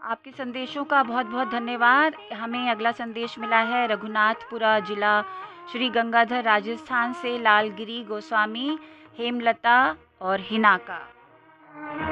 आपके संदेशों का बहुत बहुत धन्यवाद। हमें अगला संदेश मिला है रघुनाथपुरा जिला श्री गंगाधर राजस्थान से लालगिरी गोस्वामी, हेमलता और हिना का।